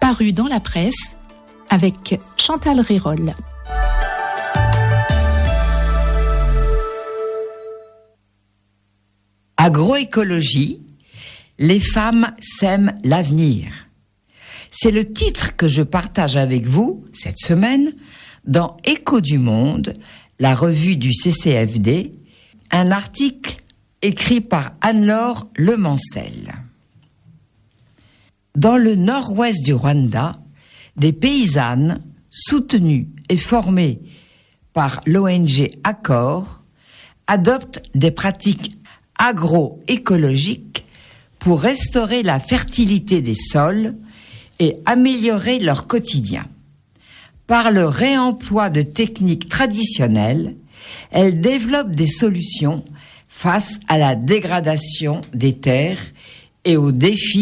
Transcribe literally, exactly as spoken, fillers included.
paru dans la presse avec Chantal Rérol. Agroécologie, les femmes sèment l'avenir. C'est le titre que je partage avec vous cette semaine dans Écho du Monde, la revue du C C F D, un article écrit par Anne-Laure Lemancel. Dans le nord-ouest du Rwanda, des paysannes soutenues et formées par l'O N G Accor adoptent des pratiques agroécologiques pour restaurer la fertilité des sols et améliorer leur quotidien. Par le réemploi de techniques traditionnelles, elles développent des solutions face à la dégradation des terres et aux défis